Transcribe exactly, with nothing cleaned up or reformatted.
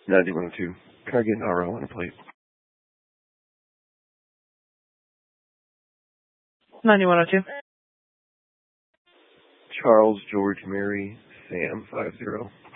ninety-one oh two. Can I get an R O on a plate? ninety-one oh two. Charles, George, Mary, Sam, five zero.